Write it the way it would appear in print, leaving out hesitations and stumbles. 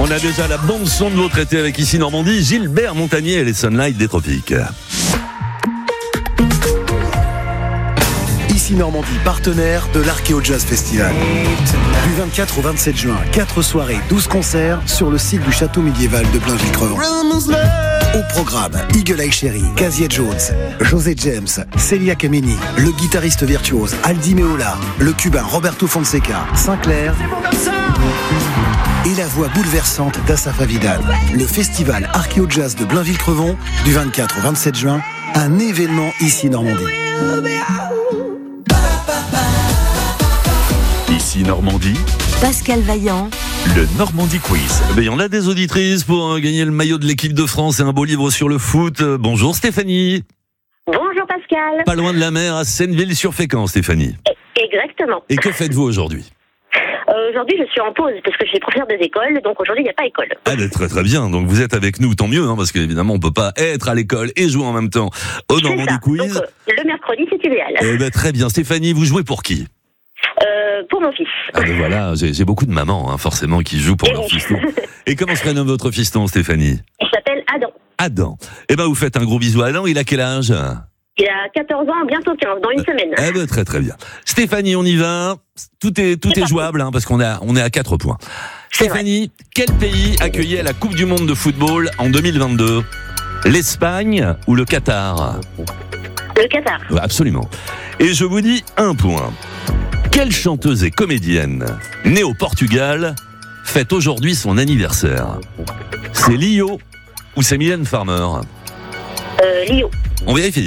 On a déjà la bande son de votre été avec ici Normandie, Gilbert Montagnier et les Sunlight des Tropiques. Ici Normandie, partenaire de l'Arkeo Jazz Festival. Du 24 au 27 juin, 4 soirées, 12 concerts sur le site du château médiéval de Blainville-Crevant. Au programme, Eagle Eye Cherry, Cazier Jones, José James, Celia Kameni, le guitariste virtuose Aldi Meola, le cubain Roberto Fonseca, Sinclair et la voix bouleversante d'Assaf Avidan. Le festival Arkeo Jazz de Blainville-Crevant, du 24 au 27 juin, un événement ici Normandie. Ici Normandie, Pascal Vaillant, le Normandie Quiz. Il y en a des auditrices pour gagner le maillot de l'équipe de France et un beau livre sur le foot. Bonjour Stéphanie. Bonjour Pascal. Pas loin de la mer, à Senneville-sur-Fécamp, Stéphanie. Exactement. Et que faites-vous aujourd'hui ? Aujourd'hui, je suis en pause parce que je suis professeur des écoles, donc aujourd'hui, il n'y a pas école. Ah, très très bien. Donc vous êtes avec nous, tant mieux, parce qu'évidemment, on peut pas être à l'école et jouer en même temps au Normandie Quiz. Donc, le mercredi, c'est idéal. Très bien. Stéphanie, vous jouez pour qui ? Pour mon fils. Ah ben voilà, j'ai beaucoup de mamans, forcément, qui jouent pour leur fiston. Et comment se prénomme votre fiston, Stéphanie ? Il s'appelle Adam. Adam. Vous faites un gros bisou à Adam. Il a quel âge ? Il a 14 ans, bientôt 15, dans une semaine. Très très bien. Stéphanie, on y va. Tout est jouable, parce qu'on est à 4 points. Stéphanie, quel pays accueillait la Coupe du Monde de football en 2022 ? L'Espagne ou le Qatar ? Le Qatar. Absolument. Et je vous dis un point. Quelle chanteuse et comédienne, née au Portugal, fête aujourd'hui son anniversaire ? C'est Lio ou c'est Mylène Farmer ? Lio. On vérifie.